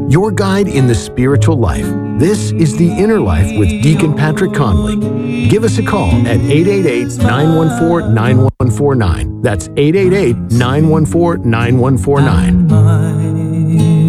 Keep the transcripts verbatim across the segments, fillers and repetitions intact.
your guide in the spiritual life. This is The Inner Life with Deacon Patrick Conley. Give us a call at eight eight eight, nine one four, nine one four nine. That's eight eight eight, nine one four, nine one four nine. My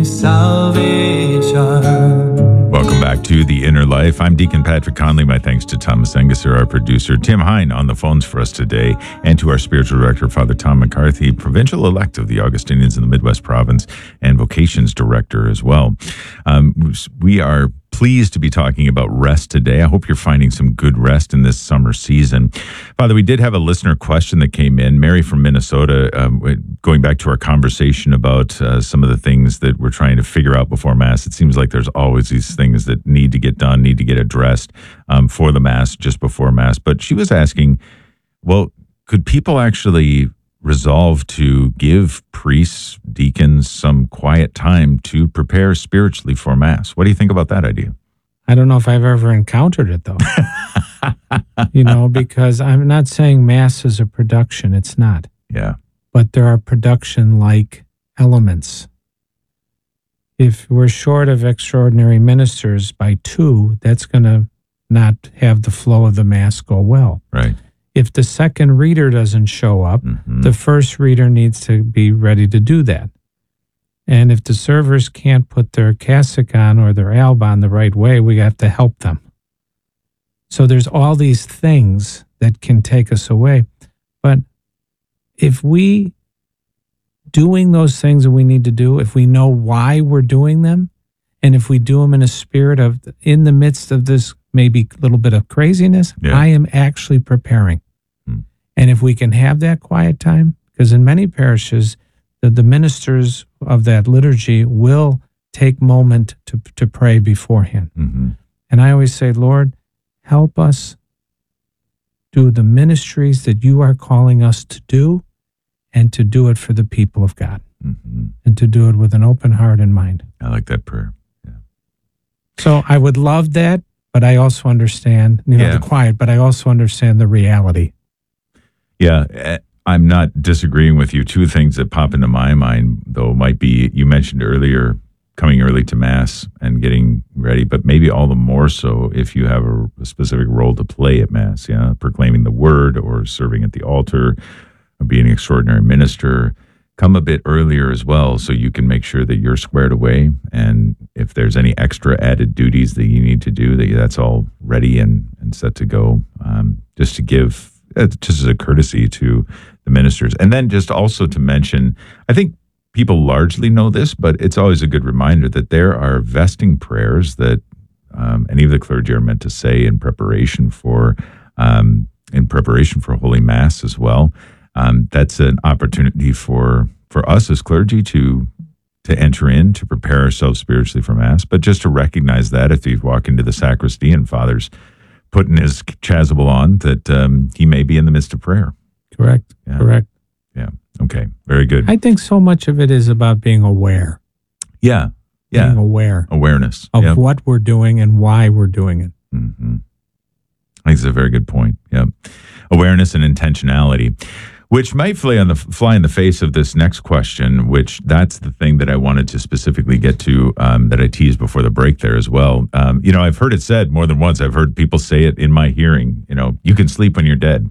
salvation. Welcome back to The Inner Life. I'm Deacon Patrick Conley. My thanks to Thomas Engesser, our producer, Tim Hine on the phones for us today, and to our spiritual director, Father Tom McCarthy, provincial elect of the Augustinians in the Midwest Province, and vocations director as well. Um, we are pleased to be talking about rest today. I hope you're finding some good rest in this summer season. Father, we did have a listener question that came in. Mary from Minnesota, um, going back to our conversation about uh, some of the things that we're trying to figure out before Mass. It seems like there's always these things that need to get done, need to get addressed um, for the Mass, just before Mass. But she was asking, well, could people actually resolve to give priests, deacons, some quiet time to prepare spiritually for Mass? What do you think about that idea? I don't know if I've ever encountered it, though. You know, because I'm not saying Mass is a production. It's not. Yeah. But there are production-like elements. If we're short of extraordinary ministers by two, that's going to not have the flow of the Mass go well. Right. If the second reader doesn't show up, Mm-hmm. the first reader needs to be ready to do that. And if the servers can't put their cassock on or their alb on the right way, we have to help them. So there's all these things that can take us away. But if we doing those things that we need to do, if we know why we're doing them, and if we do them in a spirit of, in the midst of this maybe a little bit of craziness, Yeah. I am actually preparing. Hmm. And if we can have that quiet time, because in many parishes, the, the ministers of that liturgy will take moment to, to pray beforehand. Mm-hmm. And I always say, Lord, help us do the ministries that you are calling us to do, and to do it for the people of God, Mm-hmm. and to do it with an open heart and mind. I like that prayer. Yeah. So I would love that, but I also understand, you know, Yeah. the quiet, but I also understand the reality. Yeah, eh, I'm not disagreeing with you. Two things that pop into my mind, though, might be, you mentioned earlier, coming early to Mass and getting ready, but maybe all the more so if you have a, a specific role to play at Mass, yeah, proclaiming the word or serving at the altar or being an extraordinary minister. Come a bit earlier as well so you can make sure that you're squared away. And if there's any extra added duties that you need to do, that that's all ready and, and set to go, um, just to give, uh, just as a courtesy to the ministers. And then just also to mention, I think people largely know this, but it's always a good reminder that there are vesting prayers that um, any of the clergy are meant to say in preparation for um, in preparation for Holy Mass as well. Um, that's an opportunity for for us as clergy to to enter in, to prepare ourselves spiritually for Mass, but just to recognize that if you walk into the sacristy and Father's putting his chasuble on, that um, he may be in the midst of prayer. Correct. Yeah. Correct. Yeah. Okay. Very good. I think so much of it is about being aware. Yeah. Yeah. Being aware Awareness of Yep. what we're doing and why we're doing it. Mm-hmm. I think it's a very good point. Yeah. Awareness and intentionality, which might fly on the fly in the face of this next question, which that's the thing that I wanted to specifically get to, um, that I teased before the break there as well. Um, you know, I've heard it said more than once. I've heard people say it in my hearing, you know, you can sleep when you're dead.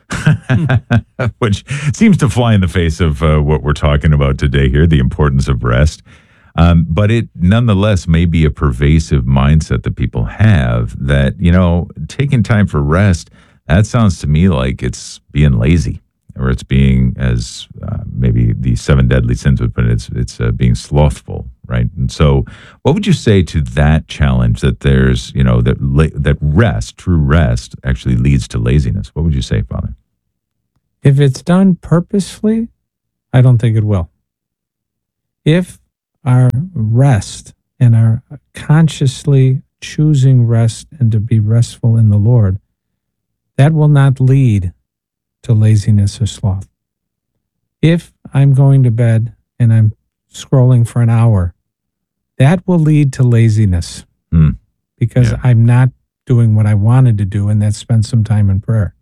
Which seems to fly in the face of uh, what we're talking about today here, the importance of rest. Um, but it nonetheless may be a pervasive mindset that people have that, you know, taking time for rest, that sounds to me like it's being lazy, or it's being, as uh, maybe the seven deadly sins would put it, it's, it's uh, being slothful, right? And so what would you say to that challenge, that there's, you know, that la- that rest, true rest, actually leads to laziness? What would you say, Father? If it's done purposefully, I don't think it will. If our rest and our consciously choosing rest and to be restful in the Lord, that will not lead to laziness or sloth. If I'm going to bed and I'm scrolling for an hour, that will lead to laziness Hmm. because Yeah. I'm not doing what I wanted to do, and that's spend some time in prayer.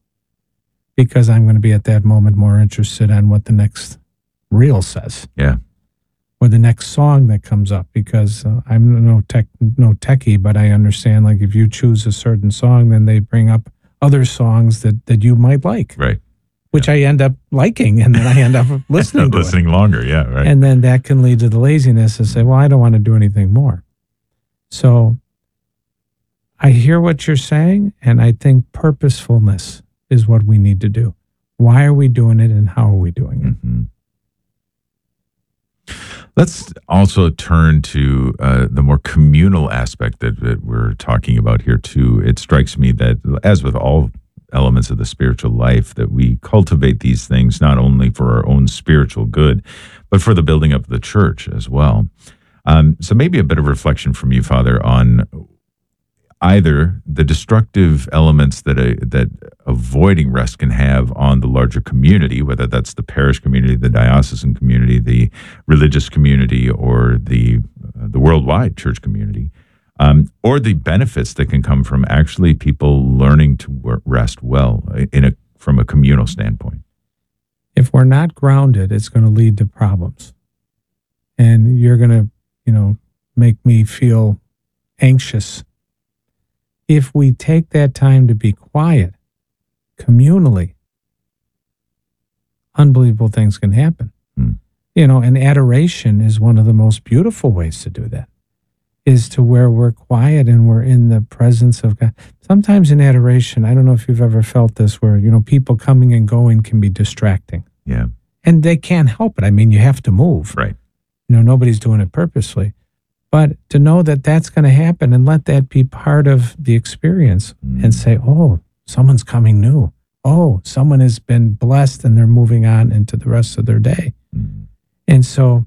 Because I'm going to be at that moment more interested in what the next reel says. Yeah. or the next song that comes up, because uh, I'm no tech, no techie, but I understand, like, if you choose a certain song, then they bring up other songs that, that you might like, Right. which yeah. I end up liking, and then I end up listening to listening it. longer, yeah, right. And then that can lead to the laziness and say, well, I don't want to do anything more. So I hear what you're saying, and I think purposefulness is what we need to do. Why are we doing it, and how are we doing it? Mm-hmm. Let's also turn to uh, the more communal aspect that, that we're talking about here, too. It strikes me that, as with all elements of the spiritual life, that we cultivate these things not only for our own spiritual good, but for the building up of the church as well. Um, so maybe a bit of reflection from you, Father, on either the destructive elements that a, that avoiding rest can have on the larger community, whether that's the parish community, the diocesan community, the religious community, or the uh, the worldwide church community, um, or the benefits that can come from actually people learning to rest well in a from a communal standpoint. If we're not grounded, it's going to lead to problems, and you're going to, you know, make me feel anxious. If we take that time to be quiet, communally, unbelievable things can happen. Hmm. You know, and adoration is one of the most beautiful ways to do that, is to where we're quiet and we're in the presence of God. Sometimes in adoration, I don't know if you've ever felt this, where, you know, people coming and going can be distracting. Yeah. And they can't help it. I mean, you have to move. Right. You know, nobody's doing it purposely. But to know that that's going to happen and let that be part of the experience, mm. and say, oh, someone's coming new. Oh, someone has been blessed and they're moving on into the rest of their day. Mm. And so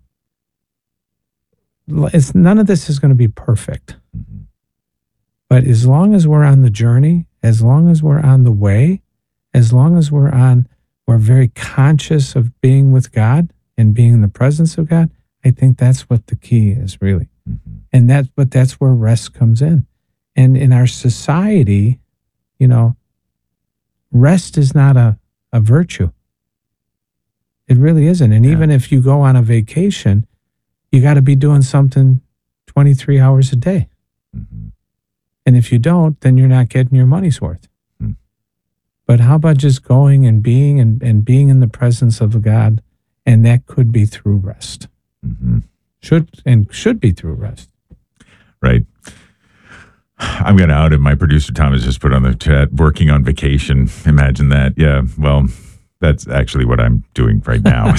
it's, none of this is going to be perfect. Mm-hmm. But as long as we're on the journey, as long as we're on the way, as long as we're on, we're very conscious of being with God and being in the presence of God, I think that's what the key is, really. Mm-hmm. And that, but that's where rest comes in. And in our society, you know, rest is not a, a virtue. It really isn't. And yeah. even if you go on a vacation, you got to be doing something twenty-three hours a day. Mm-hmm. And if you don't, then you're not getting your money's worth. Mm-hmm. But how about just going and being and, and being in the presence of God? And that could be through rest. Mm-hmm. Should and should be through rest. Right. I'm going to out it. My producer, Thomas, just put on the chat, working on vacation. Imagine that. Yeah, well, that's actually what I'm doing right now.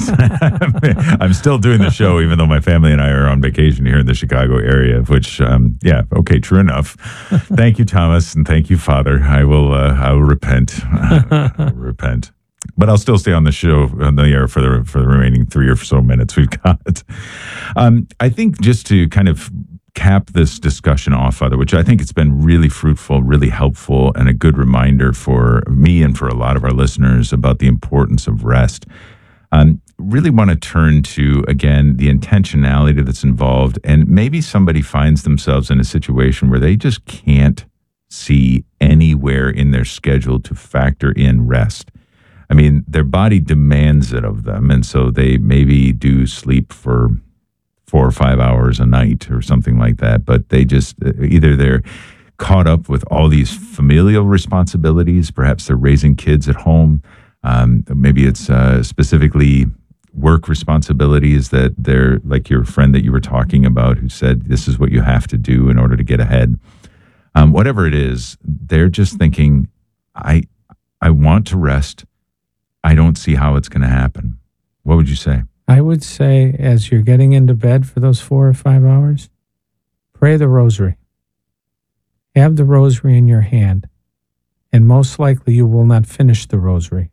I'm still doing the show, even though my family and I are on vacation here in the Chicago area, which, um, yeah, okay, true enough. Thank you, Thomas, and thank you, Father. I will, uh, I will repent. I will repent. But I'll still stay on the show, on the air for the for the remaining three or so minutes we've got. Um, I think just to kind of cap this discussion off, Father, which I think it's been really fruitful, really helpful, and a good reminder for me and for a lot of our listeners about the importance of rest. Um, really want to turn to, again, the intentionality that's involved, and maybe somebody finds themselves in a situation where they just can't see anywhere in their schedule to factor in rest. I mean, their body demands it of them, and so they maybe do sleep for four or five hours a night or something like that, but they just, either they're caught up with all these familial responsibilities, perhaps they're raising kids at home, um, maybe it's uh, specifically work responsibilities that they're, like your friend that you were talking about who said, this is what you have to do in order to get ahead. Um, whatever it is, they're just thinking, I, I want to rest. I don't see how it's going to happen. What would you say? I would say, as you're getting into bed for those four or five hours, pray the rosary. Have the rosary in your hand, and most likely you will not finish the rosary.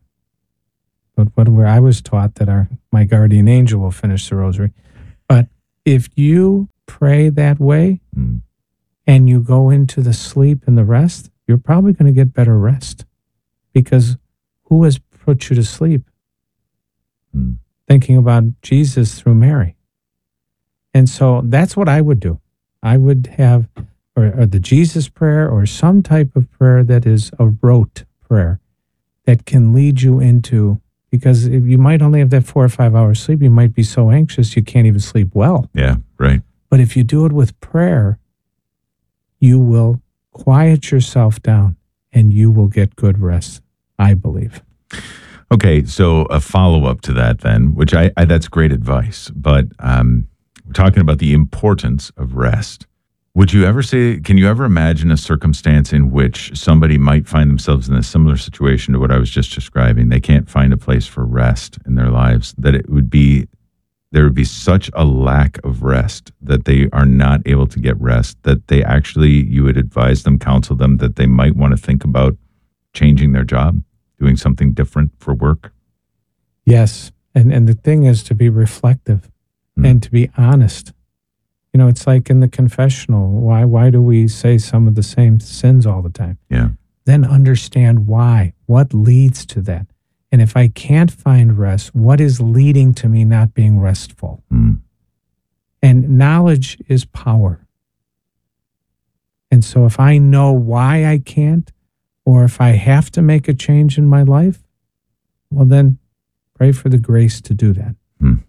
But what where I was taught that our my guardian angel will finish the rosary. But if you pray that way, mm. and you go into the sleep and the rest, you're probably going to get better rest, because who has put you to sleep? Mm. Thinking about Jesus through Mary. And so that's what I would do. I would have or, or the Jesus prayer, or some type of prayer that is a rote prayer that can lead you into Because if you might only have that four or five hours sleep, you might be so anxious you can't even sleep well. Yeah, right. But if you do it with prayer, you will quiet yourself down and you will get good rest, I believe. Okay, so a follow-up to that then, which I, I that's great advice, but um, we're talking about the importance of rest. Would you ever say, can you ever imagine a circumstance in which somebody might find themselves in a similar situation to what I was just describing? They can't find a place for rest in their lives, that it would be, there would be such a lack of rest that they are not able to get rest, that they actually, you would advise them, counsel them, that they might want to think about changing their job, doing something different for work? Yes. And, and the thing is to be reflective mm. and to be honest. You know, it's like in the confessional. Why why do we say some of the same sins all the time? Yeah. Then understand why. What leads to that? And if I can't find rest, what is leading to me not being restful? Mm. And knowledge is power. And so if I know why I can't, or if I have to make a change in my life, well then pray for the grace to do that. Mm.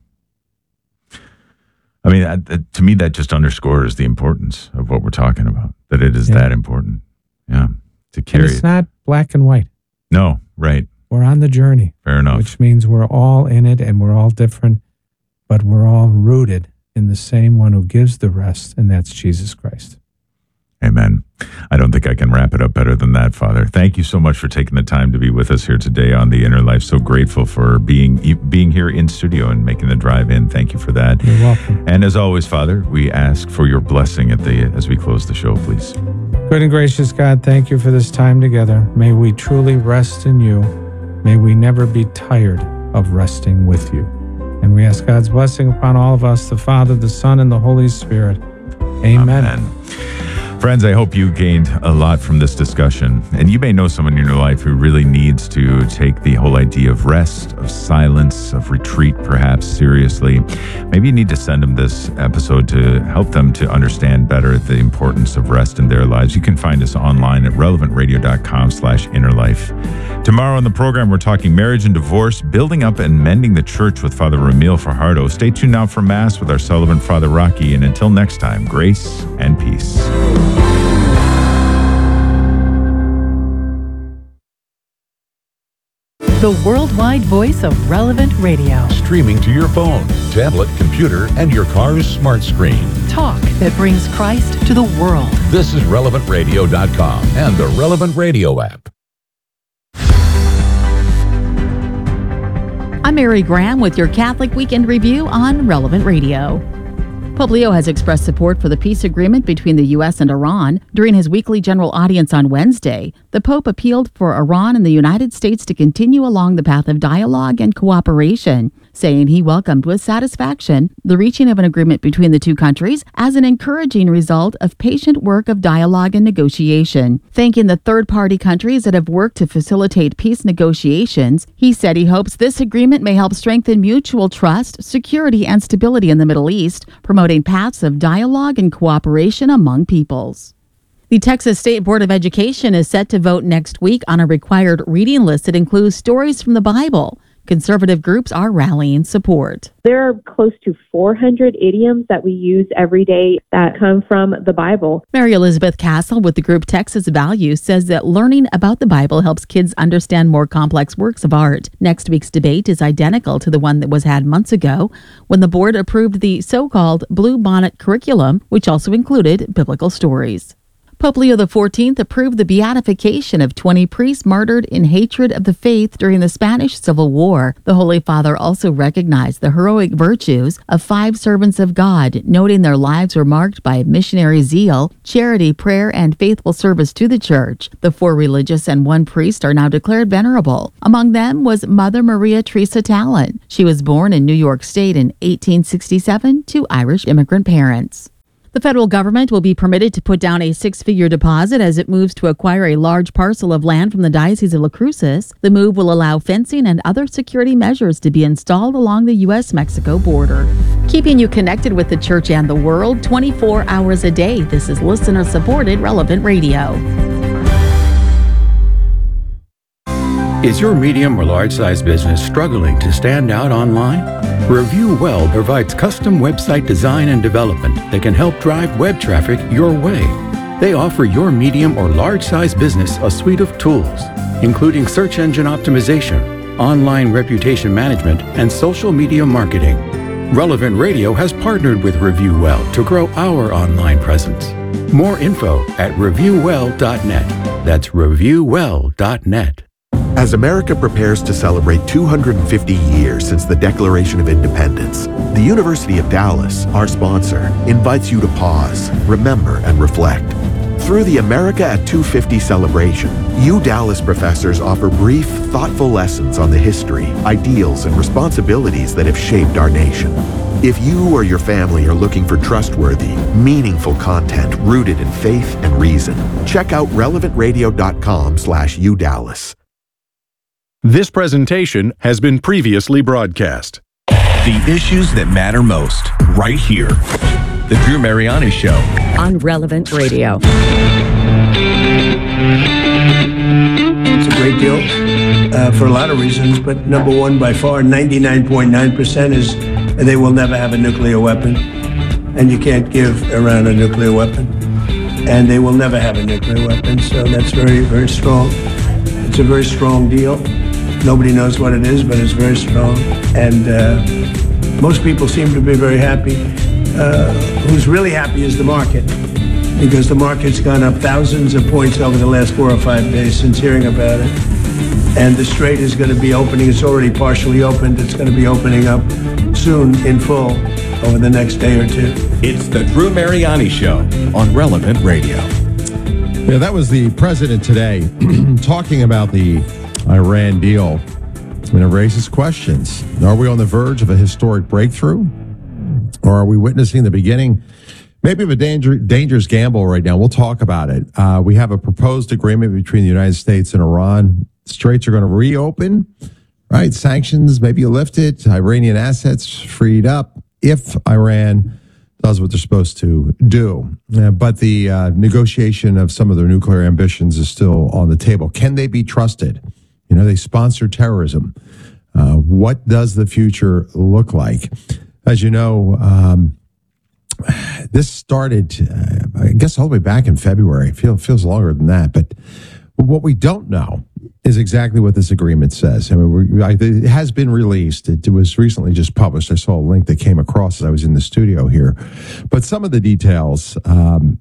I mean, uh, to me, that just underscores the importance of what we're talking about, that it is yeah. that important. Yeah. To carry and it's it. not black and white. No, right. We're on the journey. Fair enough. Which means we're all in it and we're all different, but we're all rooted in the same one who gives the rest, and that's Jesus Christ. Amen. I don't think I can wrap it up better than that, Father. Thank you so much for taking the time to be with us here today on The Inner Life. So grateful for being being here in studio and making the drive in. Thank you for that. You're welcome. And as always, Father, we ask for your blessing at the as we close the show, please. Good and gracious God, thank you for this time together. May we truly rest in you. May we never be tired of resting with you. And we ask God's blessing upon all of us, the Father, the Son, and the Holy Spirit. Amen. Amen. Friends, I hope you gained a lot from this discussion. And you may know someone in your life who really needs to take the whole idea of rest, of silence, of retreat, perhaps, seriously. Maybe you need to send them this episode to help them to understand better the importance of rest in their lives. You can find us online at relevant radio dot com slash inner life. Tomorrow on the program, we're talking marriage and divorce, building up and mending the church with Father Ramil Fajardo. Stay tuned now for Mass with our Sullivan Father Rocky. And until next time, grace and peace. The worldwide voice of Relevant Radio. Streaming to your phone, tablet, computer, and your car's smart screen. Talk that brings Christ to the world. This is relevant radio dot com and the Relevant Radio app. I'm Mary Graham with your Catholic Weekend Review on Relevant Radio. Pope Leo has expressed support for the peace agreement between the U S and Iran. During his weekly general audience on Wednesday, the Pope appealed for Iran and the United States to continue along the path of dialogue and cooperation, saying he welcomed with satisfaction the reaching of an agreement between the two countries as an encouraging result of patient work of dialogue and negotiation. Thanking the third-party countries that have worked to facilitate peace negotiations, he said he hopes this agreement may help strengthen mutual trust, security, and stability in the Middle East, promoting paths of dialogue and cooperation among peoples. The Texas State Board of Education is set to vote next week on a required reading list that includes stories from the Bible. Conservative groups are rallying support. There are close to four hundred idioms that we use every day that come from the Bible. Mary Elizabeth Castle with the group Texas Values says that learning about the Bible helps kids understand more complex works of art. Next week's debate is identical to the one that was had months ago when the board approved the so-called Blue Bonnet curriculum, which also included biblical stories. Pope Leo the fourteenth approved the beatification of twenty priests martyred in hatred of the faith during the Spanish Civil War. The Holy Father also recognized the heroic virtues of five servants of God, noting their lives were marked by missionary zeal, charity, prayer, and faithful service to the Church. The four religious and one priest are now declared venerable. Among them was Mother Maria Teresa Talon. She was born in New York State in eighteen sixty-seven to Irish immigrant parents. The federal government will be permitted to put down a six-figure deposit as it moves to acquire a large parcel of land from the Diocese of Las Cruces. The move will allow fencing and other security measures to be installed along the U S Mexico border. Keeping you connected with the Church and the world twenty-four hours a day. This is listener-supported Relevant Radio. Is your medium or large-size business struggling to stand out online? Review Well provides custom website design and development that can help drive web traffic your way. They offer your medium or large-size business a suite of tools, including search engine optimization, online reputation management, and social media marketing. Relevant Radio has partnered with Review Well to grow our online presence. More info at review well dot net. That's review well dot net. As America prepares to celebrate two hundred fifty years since the Declaration of Independence, the University of Dallas, our sponsor, invites you to pause, remember, and reflect. Through the America at two fifty celebration, U Dallas professors offer brief, thoughtful lessons on the history, ideals, and responsibilities that have shaped our nation. If you or your family are looking for trustworthy, meaningful content rooted in faith and reason, check out relevant radio dot com slash U Dallas. This presentation has been previously broadcast. The issues that matter most, right here. The Drew Mariani Show. On Relevant Radio. It's a great deal uh, for a lot of reasons, but number one, by far, ninety-nine point nine percent is they will never have a nuclear weapon. And you can't give Iran a nuclear weapon. And they will never have a nuclear weapon, so that's very, very strong. It's a very strong deal. Nobody knows what it is, but it's very strong. And uh, most people seem to be very happy. Uh, who's really happy is the market, because the market's gone up thousands of points over the last four or five days since hearing about it. And the Strait is going to be opening. It's already partially opened. It's going to be opening up soon in full over the next day or two. It's the Drew Mariani Show on Relevant Radio. Yeah, that was the president today talking about the Iran deal. I mean, it raises questions. Are we on the verge of a historic breakthrough? Or are we witnessing the beginning, maybe of a danger, dangerous gamble right now? We'll talk about it. Uh, we have a proposed agreement between the United States and Iran. Straits are going to reopen, right? Sanctions maybe lifted, Iranian assets freed up if Iran does what they're supposed to do. Uh, but the uh, negotiation of some of their nuclear ambitions is still on the table. Can they be trusted? You know, they sponsor terrorism. Uh, what does the future look like? As you know, um, this started, uh, I guess, all the way back in February. It feel, feels longer than that. But what we don't know is exactly what this agreement says. I mean, we, I, it has been released. It, it was recently just published. I saw a link that came across as I was in the studio here. But some of the details, um,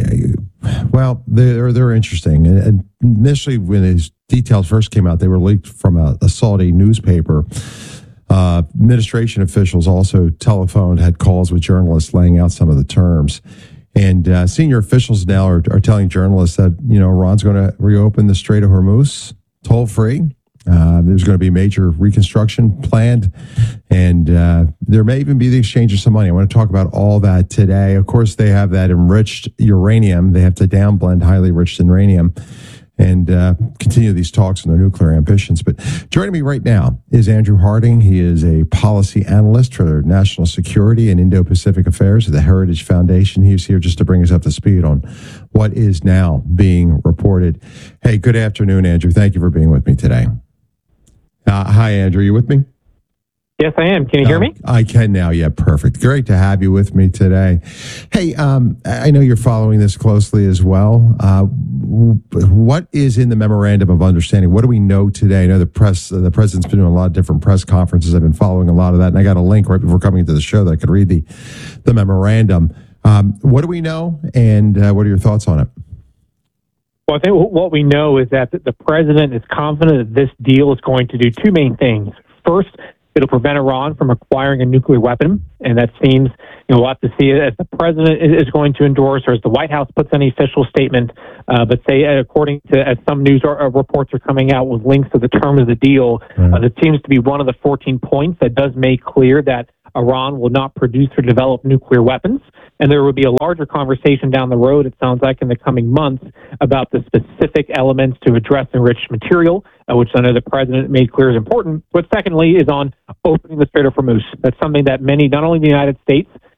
well, they're, they're interesting. And initially, when these details first came out, they were leaked from a, a Saudi newspaper. Uh, administration officials also telephoned, had calls with journalists laying out some of the terms. And uh, senior officials now are, are telling journalists that, you know, Iran's going to reopen the Strait of Hormuz toll-free. Uh, there's going to be major reconstruction planned. And uh, there may even be the exchange of some money. I want to talk about all that today. Of course, they have that enriched uranium. They have to downblend highly enriched uranium and uh, continue these talks on their nuclear ambitions. But joining me right now is Andrew Harding. He is a policy analyst for national security and Indo-Pacific affairs at the Heritage Foundation. He's here just to bring us up to speed on what is now being reported. Hey, good afternoon, Andrew. Thank you for being with me today. Uh, hi, Andrew. You with me? Yes, I am. Can you hear me? Uh, I can now. Yeah, perfect. Great to have you with me today. Hey, um, I know you're following this closely as well. Uh, what is in the memorandum of understanding? What do we know today? I know the press, uh, the president's been doing a lot of different press conferences. I've been following a lot of that, and I got a link right before coming into the show that I could read the the memorandum. Um, what do we know, and uh, what are your thoughts on it? Well, I think what we know is that the president is confident that this deal is going to do two main things. First, it'll prevent Iran from acquiring a nuclear weapon, and that seems, you know, we'll have to see as the president is going to endorse or as the White House puts any official statement. Uh, but say, according to as some news or, or reports are coming out with links to the terms of the deal, mm-hmm. uh, that seems to be one of the fourteen points that does make clear that Iran will not produce or develop nuclear weapons. And there will be a larger conversation down the road, it sounds like, in the coming months about the specific elements to address enriched material, uh, which I know the president made clear is important. But secondly is on opening the Strait of Hormuz. That's something that many, not only the United States,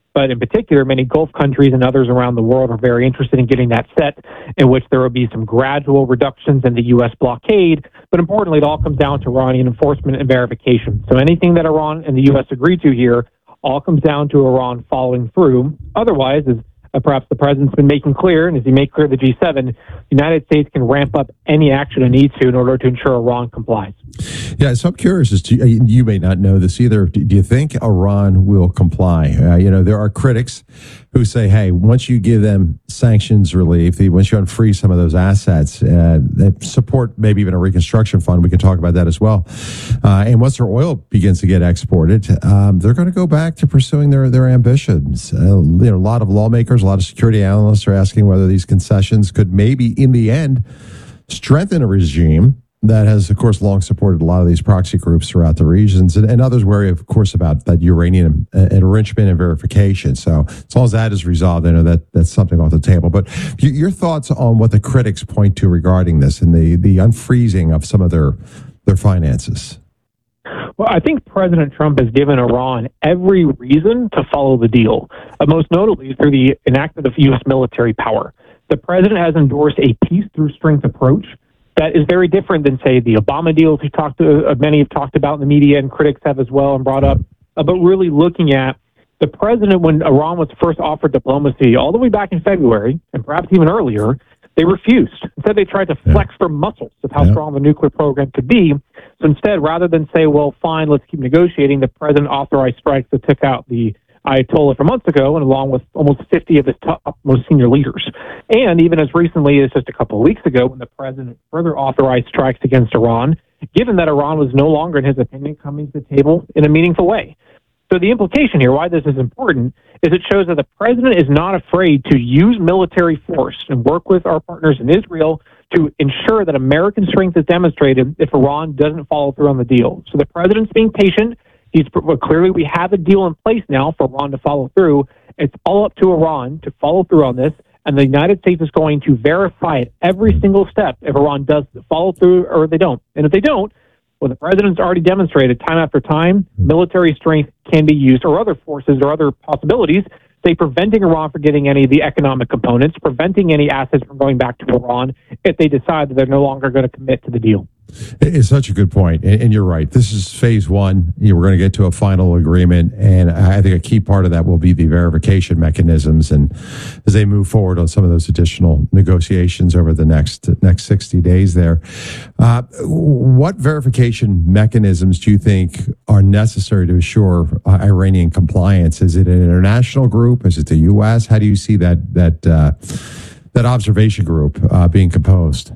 But in particular, many Gulf countries and others around the world are very interested in getting that set, in which there will be some gradual reductions in the U S blockade. But importantly, it all comes down to Iranian enforcement and verification. So anything that Iran and the U S agree to here all comes down to Iran following through. Otherwise, as uh, perhaps the president's been making clear, and as he made clear to the G seven, the United States can ramp up any action it needs to in order to ensure Iran complies. Yeah, so I'm curious as to, you may not know this either. Do you think Iran will comply? Uh, you know, there are critics who say, hey, once you give them sanctions relief, once you unfreeze some of those assets, uh, they support maybe even a reconstruction fund. We can talk about that as well. Uh, and once their oil begins to get exported, um, they're going to go back to pursuing their, their ambitions. Uh, you know, a lot of lawmakers, a lot of security analysts are asking whether these concessions could maybe, in the end, strengthen a regime that has, of course, long supported a lot of these proxy groups throughout the regions, and, and others worry, of course, about that uranium enrichment and verification. So as long as that is resolved, I know that that's something off the table. But your, your thoughts on what the critics point to regarding this and the, the unfreezing of some of their their finances? Well, I think President Trump has given Iran every reason to follow the deal, uh, most notably through the enactment of U S military power. The president has endorsed a peace through strength approach that is very different than, say, the Obama deals who talked to, uh, many have talked about in the media and critics have as well and brought up, uh, but really looking at the president when Iran was first offered diplomacy all the way back in February, and perhaps even earlier, they refused. Instead, they tried to flex their muscles of how yeah. strong the nuclear program could be. So instead, rather than say, well, fine, let's keep negotiating, the president authorized strikes that took out the Ayatollah for months ago, and along with almost fifty of his top most senior leaders. And even as recently as just a couple of weeks ago, when the president further authorized strikes against Iran, given that Iran was no longer, in his opinion, coming to the table in a meaningful way. So the implication here, why this is important, is it shows that the president is not afraid to use military force and work with our partners in Israel to ensure that American strength is demonstrated if Iran doesn't follow through on the deal. So the president's being patient. He's well, clearly we have a deal in place now for Iran to follow through. It's all up to Iran to follow through on this, and the United States is going to verify it every single step if Iran does follow through or they don't. And if they don't, well, the president's already demonstrated time after time military strength can be used, or other forces or other possibilities, say preventing Iran from getting any of the economic components, preventing any assets from going back to Iran if they decide that they're no longer going to commit to the deal. It's such a good point, and you're right. This is phase one. We're going to get to a final agreement, and I think a key part of that will be the verification mechanisms, and as they move forward on some of those additional negotiations over the next next sixty days there. Uh, what verification mechanisms do you think are necessary to assure uh, Iranian compliance? Is it an international group? Is it the U S? How do you see that, that, uh, that observation group uh, being composed?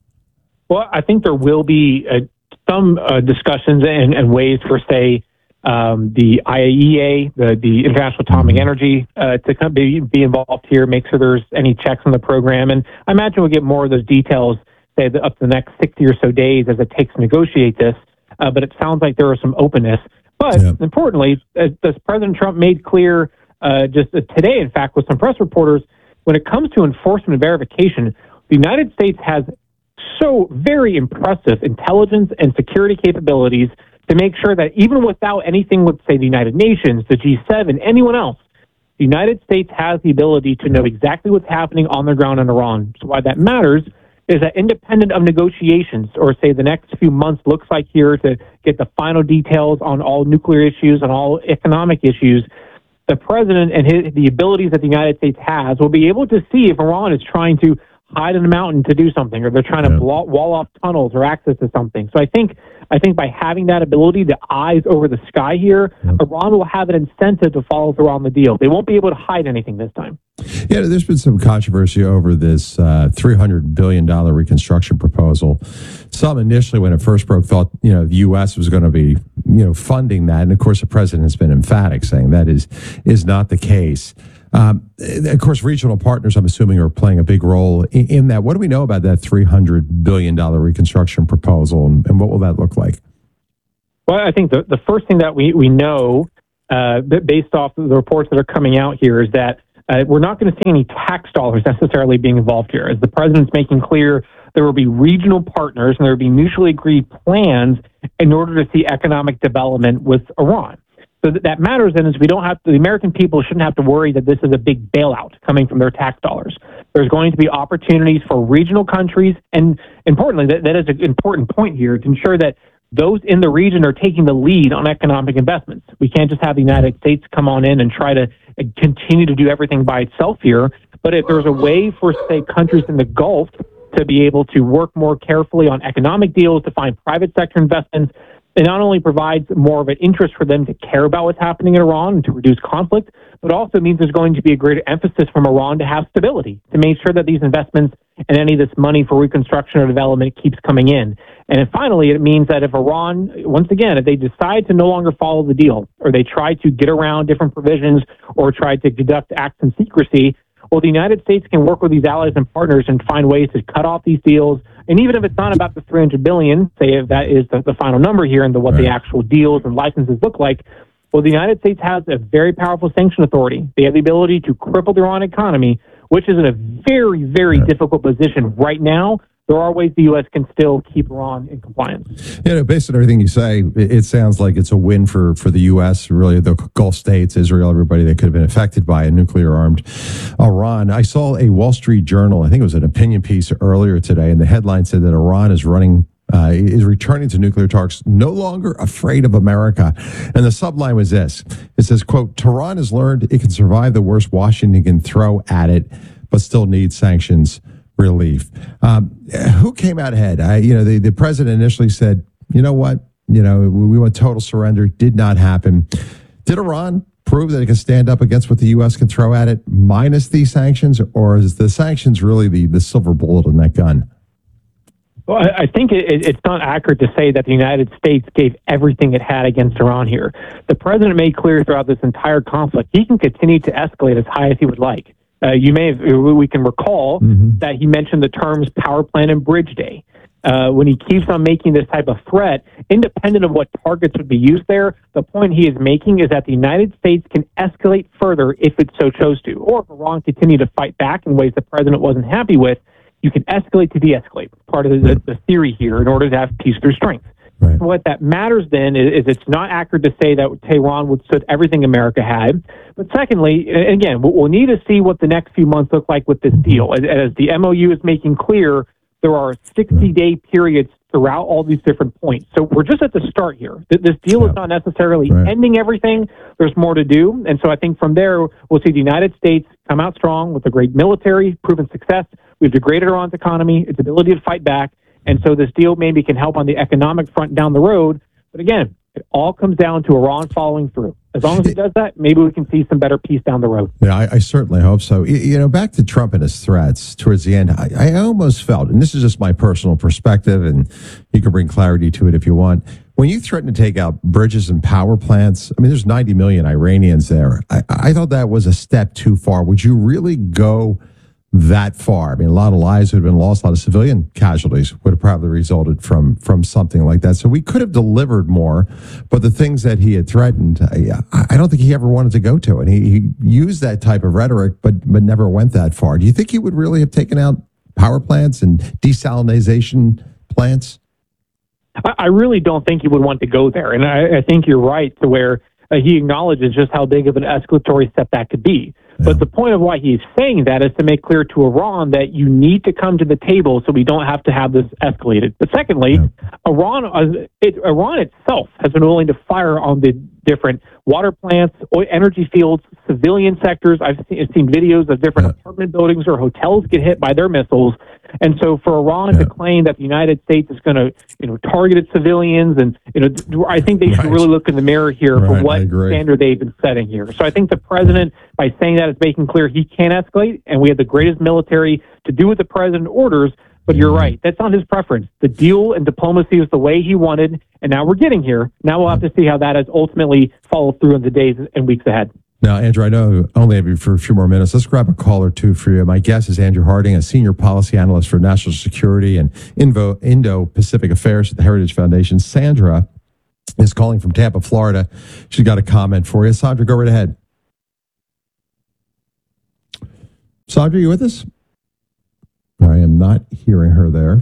Well, I think there will be uh, some uh, discussions and, and ways for, say, um, the I A E A, the, the International Atomic Energy, uh, to come be, be involved here, make sure there's any checks on the program. And I imagine we'll get more of those details, say, the, up to the next sixty or so days as it takes to negotiate this. Uh, but it sounds like there is some openness. But yeah. importantly, as, as President Trump made clear uh, just today, in fact, with some press reporters, when it comes to enforcement and verification, the United States has so very impressive intelligence and security capabilities to make sure that even without anything with, say, the United Nations, the G seven, anyone else, the United States has the ability to know exactly what's happening on the ground in Iran. So why that matters is that independent of negotiations, or say the next few months looks like here to get the final details on all nuclear issues and all economic issues, the president and his, the abilities that the United States has will be able to see if Iran is trying to hide in a mountain to do something, or they're trying to yeah. blow, wall off tunnels or access to something. So I think I think by having that ability, the eyes over the sky here, yeah. Iran will have an incentive to follow through on the deal. They won't be able to hide anything this time. Yeah, there's been some controversy over this uh, three hundred billion dollars reconstruction proposal. Some initially, when it first broke, thought you know the U S was going to be you know funding that, and of course the president has been emphatic, saying that is is not the case. Um, of course, regional partners, I'm assuming, are playing a big role in, in that. What do we know about that three hundred billion dollars reconstruction proposal, and, and what will that look like? Well, I think the, the first thing that we, we know, uh, based off of the reports that are coming out here, is that uh, we're not going to see any tax dollars necessarily being involved here. As the president's making clear, there will be regional partners and there will be mutually agreed plans in order to see economic development with Iran. So that, that matters then is we don't have to, the American people shouldn't have to worry that this is a big bailout coming from their tax dollars. There's going to be opportunities for regional countries, and importantly, that, that is an important point here, to ensure that those in the region are taking the lead on economic investments. We can't just have the United States come on in and try to continue to do everything by itself here. But if there's a way for, say, countries in the Gulf to be able to work more carefully on economic deals, to find private sector investments, it not only provides more of an interest for them to care about what's happening in Iran and to reduce conflict, but also means there's going to be a greater emphasis from Iran to have stability, to make sure that these investments and any of this money for reconstruction or development keeps coming in. And then finally, it means that if Iran, once again, if they decide to no longer follow the deal, or they try to get around different provisions or try to conduct acts in secrecy, well, the United States can work with these allies and partners and find ways to cut off these deals. And even if it's not about the three hundred billion dollars, say if that is the, the final number here and the, what right. the actual deals and licenses look like, well, the United States has a very powerful sanction authority. They have the ability to cripple the Iran economy, which is in a very, very right. difficult position right now. There are ways the U S can still keep Iran in compliance. You know, based on everything you say, it, it sounds like it's a win for, for the U S, really the Gulf states, Israel, everybody that could have been affected by a nuclear-armed Iran. I saw a Wall Street Journal, I think it was an opinion piece earlier today, and the headline said that Iran is running Uh, is returning to nuclear talks, no longer afraid of America. And the subline was this. It says, quote, Tehran has learned it can survive the worst Washington can throw at it, but still needs sanctions relief. Um, who came out ahead? I, you know, the, the president initially said, you know what, you know, we want total surrender. Did not happen. Did Iran prove that it can stand up against what the U S can throw at it minus these sanctions, or is the sanctions really the, the silver bullet in that gun? Well, I think it, it's not accurate to say that the United States gave everything it had against Iran here. The president made clear throughout this entire conflict he can continue to escalate as high as he would like. Uh, you may have, we can recall mm-hmm. that he mentioned the terms power plant and bridge day. Uh, when he keeps on making this type of threat, independent of what targets would be used there, the point he is making is that the United States can escalate further if it so chose to, or if Iran continued to fight back in ways the president wasn't happy with. You can escalate to de-escalate. Part of the, the theory here in order to have peace through strength. Right. What that matters then is, is it's not accurate to say that Tehran would stood everything America had. But secondly, again, we'll need to see what the next few months look like with this deal. As, as the M O U is making clear, there are sixty-day periods throughout all these different points. So we're just at the start here. This deal yeah. is not necessarily right. ending everything. There's more to do. And so I think from there, we'll see the United States come out strong with a great military, proven success. We've degraded Iran's economy, its ability to fight back. And so this deal maybe can help on the economic front down the road. But again, it all comes down to Iran following through. As long as it does that, maybe we can see some better peace down the road. Yeah, I, I certainly hope so. You, you know, back to Trump and his threats towards the end, I, I almost felt, and this is just my personal perspective, and you can bring clarity to it if you want. When you threaten to take out bridges and power plants, I mean, there's ninety million Iranians there. I, I thought that was a step too far. Would you really go that far? I mean, a lot of lives would have been lost, a lot of civilian casualties would have probably resulted from from something like that. So we could have delivered more, but the things that he had threatened, I, I don't think he ever wanted to go to. And he, he used that type of rhetoric, but but never went that far. Do you think he would really have taken out power plants and desalination plants? I really don't think he would want to go there. And I, I think you're right to where uh, he acknowledges just how big of an escalatory step that could be. Yeah. But the point of why he's saying that is to make clear to Iran that you need to come to the table so we don't have to have this escalated. But secondly, yeah. Iran, uh, it, Iran itself has been willing to fire on the different water plants, oil, energy fields, civilian sectors. I've seen, I've seen videos of different yeah. apartment buildings or hotels get hit by their missiles. And so for Iran yeah. to claim that the United States is going to, you know, target its civilians, and, you know, I think they should right. really look in the mirror here right, for what standard they've been setting here. So I think the president, by saying that, is making clear he can't escalate, and we have the greatest military to do what the president orders. But you're right. That's not his preference. The deal and diplomacy is the way he wanted, and now we're getting here. Now we'll have to see how that has ultimately followed through in the days and weeks ahead. Now, Andrew, I know I only have you for a few more minutes. Let's grab a call or two for you. My guest is Andrew Harding, a senior policy analyst for national security and Indo-Pacific affairs at the Heritage Foundation. Sandra is calling from Tampa, Florida. She's got a comment for you. Sandra, go right ahead. Sandra, you with us? I am not hearing her there. I'll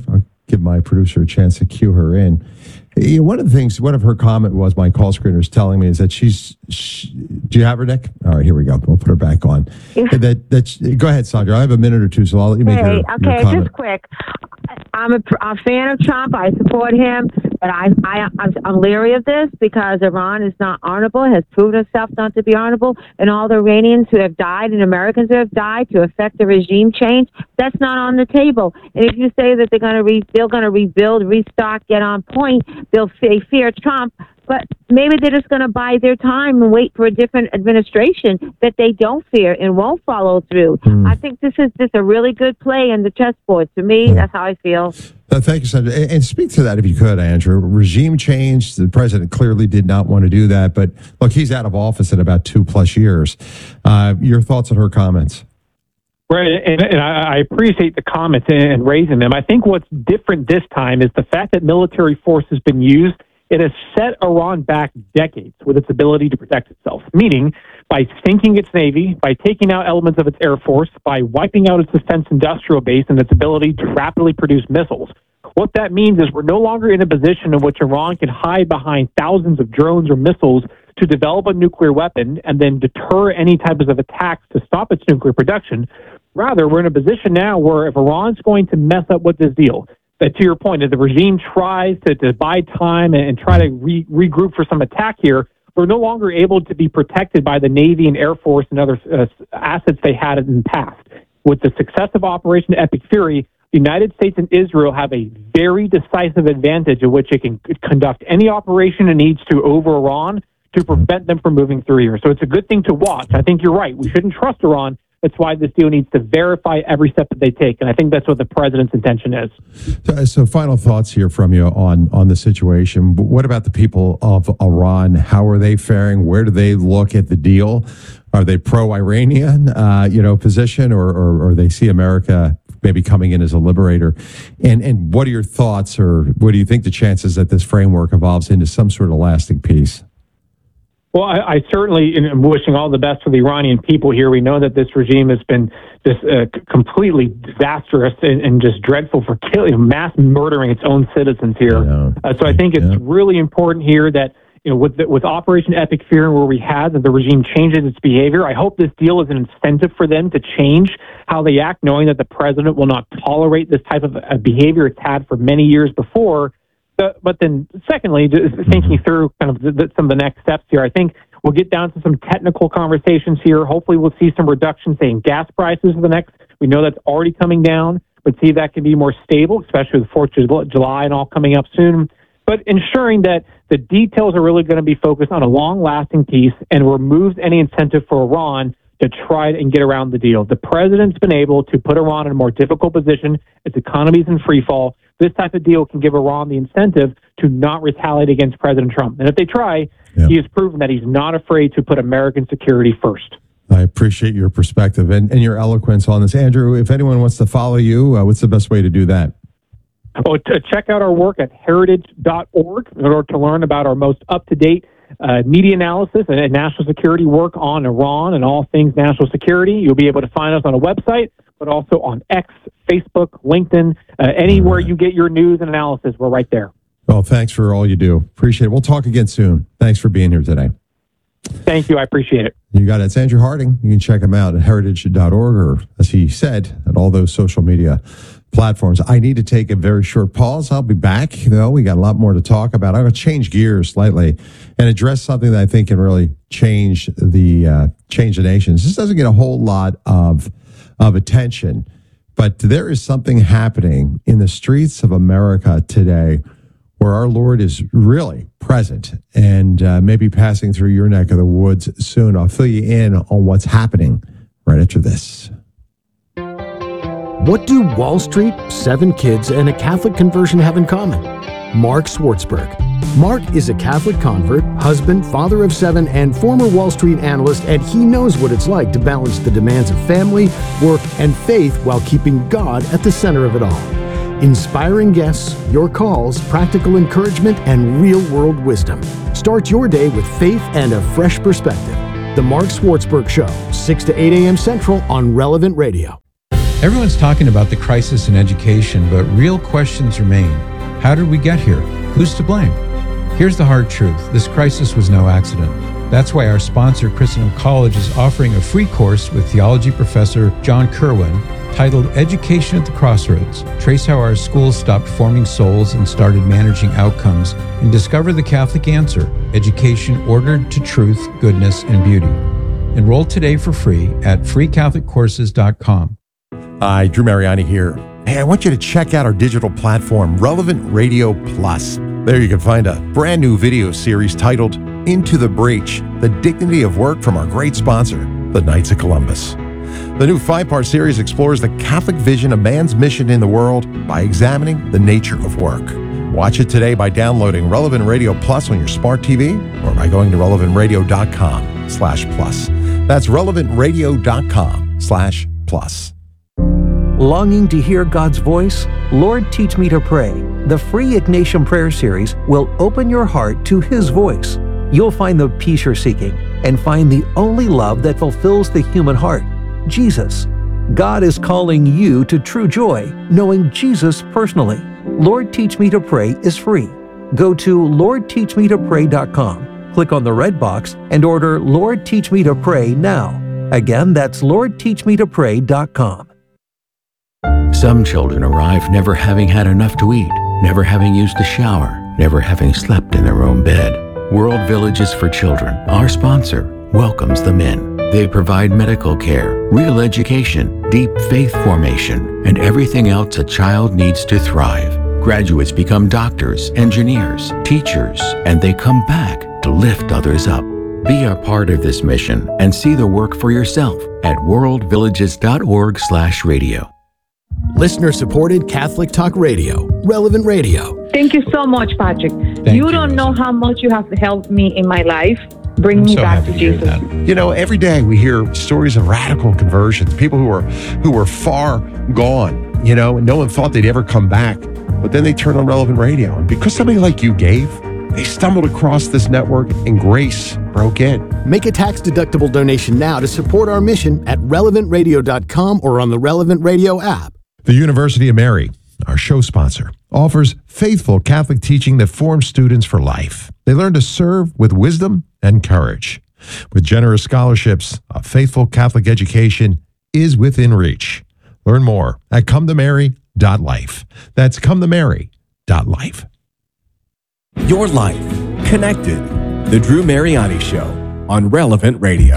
give my producer a chance to cue her in. You know, one of the things, one of her comment was, my call screener is telling me, is that she's, she, do you have her, Nick? All right, here we go. We'll put her back on. Yeah. That, that, go ahead, Sandra. I have a minute or two, so I'll let you make hey, your, okay, your comment. just quick. I'm a, a fan of Trump. I support him, but I, I, I'm, I'm leery of this because Iran is not honorable, has proven itself not to be honorable, and all the Iranians who have died and Americans who have died to affect the regime change, that's not on the table. And if you say that they're going to re, they're going to rebuild, restock, get on point, they'll they fear Trump. But maybe they're just going to bide their time and wait for a different administration that they don't fear and won't follow through. Mm. I think this is just a really good play in the chessboard. To me, mm. that's how I feel. Uh, thank you, Sandra. And, and speak to that if you could, Andrew. Regime change. The president clearly did not want to do that. But look, he's out of office in about two plus years. Uh, your thoughts on her comments? Right, and, and I, I appreciate the comments and, and raising them. I think what's different this time is the fact that military force has been used. It has set Iran back decades with its ability to protect itself, meaning by sinking its navy, by taking out elements of its air force, by wiping out its defense industrial base and its ability to rapidly produce missiles. What that means is we're no longer in a position in which Iran can hide behind thousands of drones or missiles to develop a nuclear weapon and then deter any types of attacks to stop its nuclear production. Rather, we're in a position now where if Iran's going to mess up with this deal, that to your point, if the regime tries to, to buy time and, and try to re, regroup for some attack here, we're no longer able to be protected by the Navy and Air Force and other uh, assets they had in the past. With the success of Operation Epic Fury, the United States and Israel have a very decisive advantage in which it can conduct any operation it needs to over Iran to prevent them from moving through here. So it's a good thing to watch. I think you're right. We shouldn't trust Iran. That's why this deal needs to verify every step that they take. And I think that's what the president's intention is. So, so final thoughts here from you on, on the situation. What about the people of Iran? How are they faring? Where do they look at the deal? Are they pro-Iranian, uh, you know, position, or, or, or they see America maybe coming in as a liberator? And, and what are your thoughts, or what do you think the chances that this framework evolves into some sort of lasting peace? Well, I, I certainly am wishing all the best for the Iranian people here. We know that this regime has been just uh, completely disastrous and, and just dreadful for killing, mass murdering its own citizens here. Yeah. Uh, so I think it's yeah. really important here that, you know, with the, with Operation Epic Fury, where we had that the regime changes its behavior. I hope this deal is an incentive for them to change how they act, knowing that the president will not tolerate this type of uh, behavior it's had for many years before. But then, secondly, just thinking through kind of the, the, some of the next steps here, I think we'll get down to some technical conversations here. Hopefully, we'll see some reductions, say, in gas prices for the next. We know that's already coming down, but see if that can be more stable, especially with the fourth of July and all coming up soon. But ensuring that the details are really going to be focused on a long-lasting peace and removes any incentive for Iran to try and get around the deal. The president's been able to put Iran in a more difficult position. Its economy's in free fall. This type of deal can give Iran the incentive to not retaliate against President Trump. And if they try, yeah. he has proven that he's not afraid to put American security first. I appreciate your perspective and, and your eloquence on this. Andrew, if anyone wants to follow you, uh, what's the best way to do that? Oh, to check out our work at heritage dot org in order to learn about our most up-to-date uh, media analysis and, and national security work on Iran and all things national security. You'll be able to find us on a website, but also on X, Facebook, LinkedIn, uh, anywhere you get your news and analysis, we're right there. Well, thanks for all you do. Appreciate it. We'll talk again soon. Thanks for being here today. Thank you. I appreciate it. You got it. It's Andrew Harding. You can check him out at heritage dot org, or as he said, at all those social media platforms. I need to take a very short pause. I'll be back, though. We got a lot more to talk about. I'm going to change gears slightly and address something that I think can really change the uh, change the nation. This doesn't get a whole lot of of attention, but there is something happening in the streets of America today where our Lord is really present and uh, maybe passing through your neck of the woods soon. I'll fill you in on what's happening right after this. What do Wall Street, seven kids, and a Catholic conversion have in common? Mark Swartzberg. Mark is a Catholic convert, husband, father of seven, and former Wall Street analyst, and he knows what it's like to balance the demands of family, work, and faith while keeping God at the center of it all. Inspiring guests, your calls, practical encouragement, and real-world wisdom. Start your day with faith and a fresh perspective. The Mark Swartzberg Show, six to eight a.m. Central on Relevant Radio. Everyone's talking about the crisis in education, but real questions remain. How did we get here? Who's to blame? Here's the hard truth. This crisis was no accident. That's why our sponsor, Christendom College, is offering a free course with theology professor John Kerwin titled Education at the Crossroads. Trace how our schools stopped forming souls and started managing outcomes, and discover the Catholic answer, education ordered to truth, goodness, and beauty. Enroll today for free at free catholic courses dot com. Hi, Drew Mariani here. Hey, I want you to check out our digital platform, Relevant Radio Plus. There you can find a brand new video series titled Into the Breach, The Dignity of Work from our great sponsor, the Knights of Columbus. The new five-part series explores the Catholic vision of man's mission in the world by examining the nature of work. Watch it today by downloading Relevant Radio Plus on your smart T V or by going to relevant radio dot com slash plus. That's relevant radio dot com slash plus. Longing to hear God's voice? Lord, Teach Me to Pray. The free Ignatian Prayer Series will open your heart to His voice. You'll find the peace you're seeking and find the only love that fulfills the human heart, Jesus. God is calling you to true joy, knowing Jesus personally. Lord, Teach Me to Pray is free. Go to lord teach me to pray dot com, click on the red box, and order Lord, Teach Me to Pray now. Again, that's lord teach me to pray dot com. Some children arrive never having had enough to eat, never having used a shower, never having slept in their own bed. World Villages for Children, our sponsor, welcomes them in. They provide medical care, real education, deep faith formation, and everything else a child needs to thrive. Graduates become doctors, engineers, teachers, and they come back to lift others up. Be a part of this mission and see the work for yourself at world villages dot org slash radio. Listener-supported Catholic Talk Radio, Relevant Radio. Thank you so much, Patrick. Thank you, you, don't know how much you have helped me in my life. Bring I'm me so back happy to to hear Jesus. that. You know, every day we hear stories of radical conversions, people who were who were far gone, you know, and no one thought they'd ever come back. But then they turned on Relevant Radio. And because somebody like you gave, they stumbled across this network and grace broke in. Make a tax-deductible donation now to support our mission at relevant radio dot com or on the Relevant Radio app. The University of Mary, our show sponsor, offers faithful Catholic teaching that forms students for life. They learn to serve with wisdom and courage. With generous scholarships, a faithful Catholic education is within reach. Learn more at come to mary dot life. That's come to mary dot life. Your life connected. The Drew Mariani Show on Relevant Radio.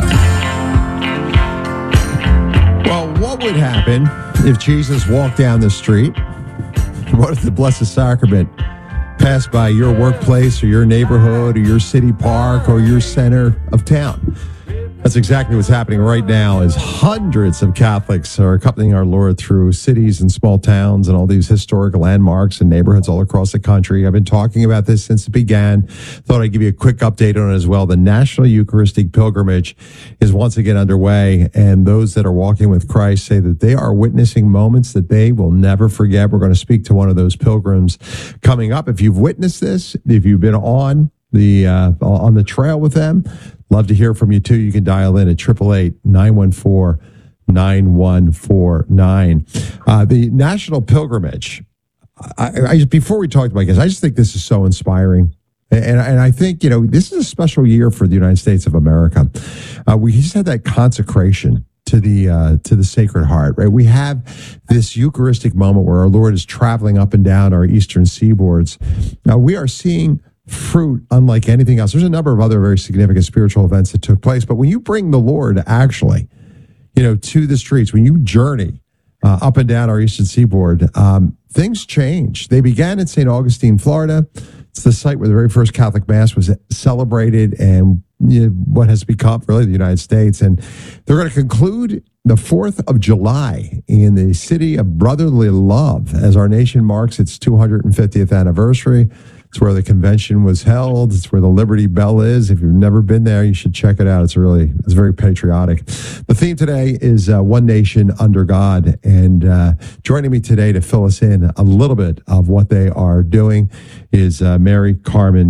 Well, what would happen if Jesus walked down the street? What if the Blessed Sacrament passed by your workplace or your neighborhood or your city park or your center of town? That's exactly what's happening right now as hundreds of Catholics are accompanying our Lord through cities and small towns and all these historic landmarks and neighborhoods all across the country. I've been talking about this since it began. Thought I'd give you a quick update on it as well. The National Eucharistic Pilgrimage is once again underway, and those that are walking with Christ say that they are witnessing moments that they will never forget. We're going to speak to one of those pilgrims coming up. If you've witnessed this, if you've been on the uh, on the trail with them, love to hear from you too. You can dial in at eight eight eight, nine one four, nine one four nine. Uh, the National Pilgrimage, I, I, before we talk about guests, I just think this is so inspiring. And, and I think, you know, this is a special year for the United States of America. Uh, we just had that consecration to the uh, to the Sacred Heart, right? We have this Eucharistic moment where our Lord is traveling up and down our eastern seaboards. Now, we are seeing fruit unlike anything else. There's a number of other very significant spiritual events that took place, but when you bring the Lord actually, you know, to the streets, when you journey uh, up and down our eastern seaboard, um, things change. They began in Saint Augustine, Florida. It's the site where the very first Catholic Mass was celebrated and, you know, what has become really the United States. And they're going to conclude the fourth of July in the city of brotherly love as our nation marks its two hundred fiftieth anniversary. It's where the convention was held. It's where the Liberty Bell is. If you've never been there, you should check it out. It's really, it's very patriotic. The theme today is uh, One Nation Under God. And uh, joining me today to fill us in a little bit of what they are doing is uh, Mary Carmen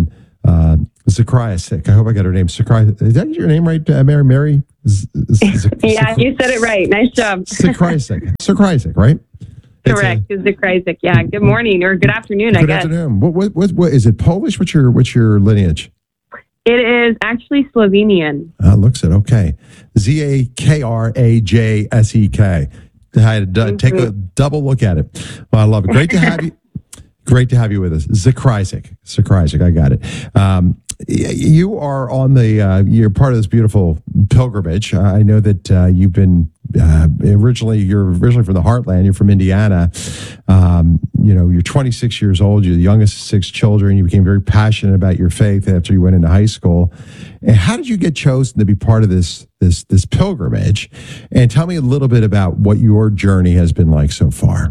uh, Zacharias. I hope I got her name. Zacharias. Is that your name right, uh, Mary? Mary? Z- Z- Z- Yeah, you said it right. Nice job. Zacharias. Zacharias, right? Correct. It's Zacharias. Yeah. Good morning or good afternoon, Good I guess. afternoon. What, what, what, what is it? Polish? What's your what's your lineage? It is actually Slovenian. Uh, looks it. Okay. Z A K R A J S E K. I had to d- take a double look at it. Well, I love it. Great to have you. Great to have you with us. Zacharias. Zacharias. I got it. Um, y- you are on the, uh, you're part of this beautiful pilgrimage. Uh, I know that uh, you've been uh, originally, you're originally from the heartland. You're from Indiana. Um, you know, you're twenty-six years old. You're the youngest of six children. You became very passionate about your faith after you went into high school. And how did you get chosen to be part of this this this pilgrimage? And tell me a little bit about what your journey has been like so far.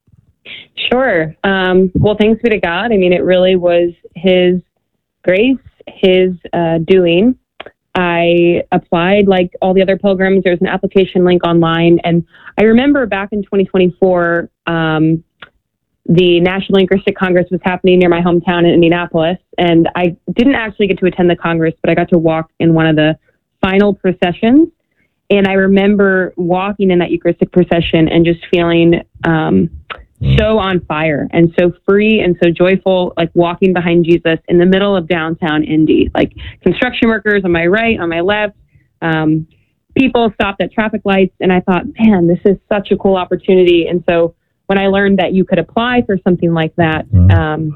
Sure. Um, well, thanks be to God. I mean, it really was His grace, His uh, doing. I applied like all the other pilgrims. There's an application link online. And I remember back in twenty twenty-four, um, the National Eucharistic Congress was happening near my hometown in Indianapolis. And I didn't actually get to attend the Congress, but I got to walk in one of the final processions. And I remember walking in that Eucharistic procession and just feeling um, so on fire and so free and so joyful, like walking behind Jesus in the middle of downtown Indy, like construction workers on my right, on my left, um, people stopped at traffic lights. And I thought, man, this is such a cool opportunity. And so when I learned that you could apply for something like that, um,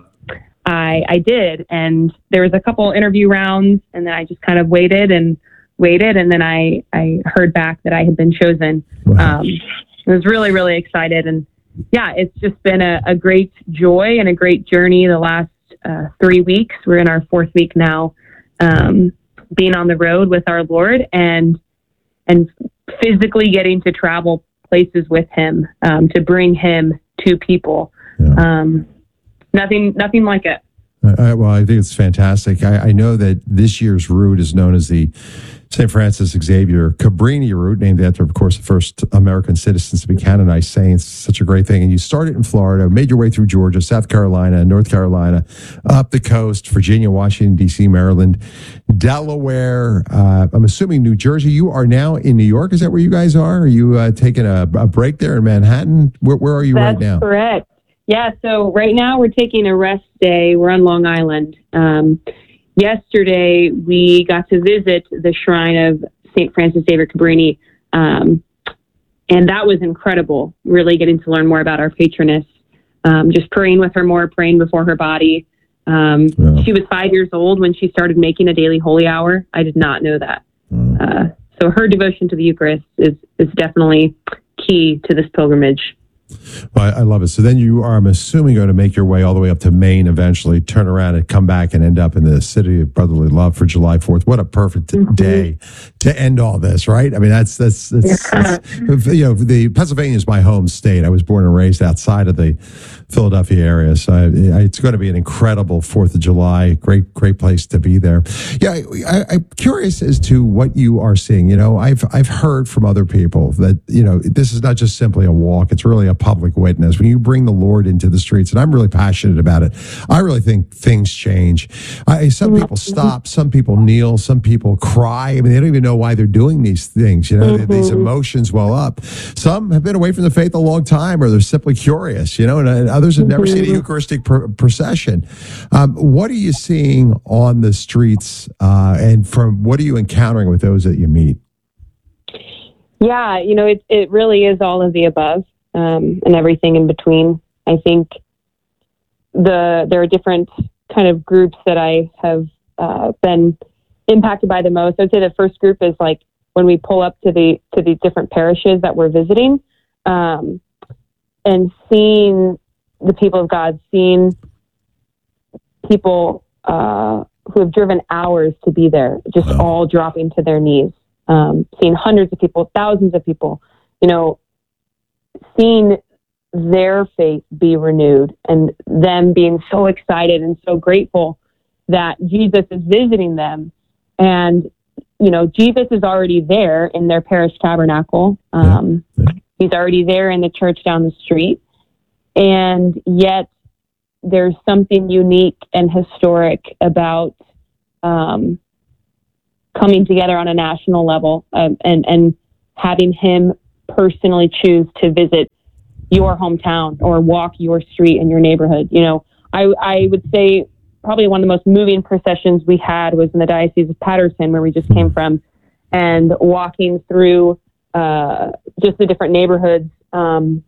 I, I did. And there was a couple interview rounds, and then I just kind of waited and waited. And then I, I heard back that I had been chosen. Um, I was really, really excited. And yeah, it's just been a, a great joy and a great journey the last uh, three weeks. We're in our fourth week now, um, being on the road with our Lord and and physically getting to travel places with Him, um, to bring Him to people. Yeah. Um, nothing, nothing like it. Uh, well, I think it's fantastic. I, I know that this year's route is known as the Saint Francis Xavier Cabrini route, named after, of course, the first American citizens to be canonized saints. Such a great thing. And you started in Florida, made your way through Georgia, South Carolina, North Carolina, up the coast, Virginia, Washington, D C, Maryland, Delaware. Uh, I'm assuming New Jersey. You are now in New York. Is that where you guys are? Are you uh, taking a, a break there in Manhattan? Where, where are you That's right now? Correct. Yeah, so right now we're taking a rest day. We're on Long Island. Um, yesterday, we got to visit the shrine of Saint Francis Xavier Cabrini, um, and that was incredible, really getting to learn more about our patroness, um, just praying with her more, praying before her body. Um, yeah. She was five years old when she started making a daily holy hour. I did not know that. Mm. Uh, so her devotion to the Eucharist is, is definitely key to this pilgrimage. Well, I love it. So then you are, I'm assuming, going to make your way all the way up to Maine eventually, turn around and come back and end up in the city of brotherly love for July fourth. What a perfect mm-hmm. day to end all this, right? I mean, that's, that's, that's, yeah. that's, you know, the Pennsylvania is my home state. I was born and raised outside of the Philadelphia area. So I, it's going to be an incredible fourth of July. Great, great place to be there. Yeah. I, I, I'm curious as to what you are seeing. You know, I've, I've heard from other people that, you know, this is not just simply a walk. It's really a public witness. When you bring the Lord into the streets, and I'm really passionate about it, I really think things change. I, some people stop, some people kneel, some people cry. I mean, they don't even know why they're doing these things. You know, mm-hmm. these emotions well up. Some have been away from the faith a long time, or they're simply curious, you know, and, and others have never mm-hmm. seen a Eucharistic pr- procession. Um, what are you seeing on the streets, uh, and from what are you encountering with those that you meet? Yeah, you know, it, it really is all of the above. Um, and everything in between. I think the there are different kind of groups that I have uh, been impacted by the most. I'd say the first group is like when we pull up to the to the different parishes that we're visiting, um, and seeing the people of God, seeing people uh, who have driven hours to be there, just wow. all dropping to their knees, um, seeing hundreds of people, thousands of people, you know, seeing their faith be renewed and them being so excited and so grateful that Jesus is visiting them. And, you know, Jesus is already there in their parish tabernacle. Um, yeah. Yeah. He's already there in the church down the street. And yet there's something unique and historic about um, coming together on a national level um, and, and having him personally choose to visit your hometown or walk your street in your neighborhood. You know, I, I would say probably one of the most moving processions we had was in the Diocese of Patterson, where we just came from, and walking through uh, just the different neighborhoods. Um,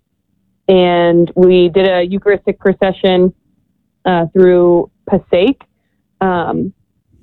and we did a Eucharistic procession uh, through Passaic. Um,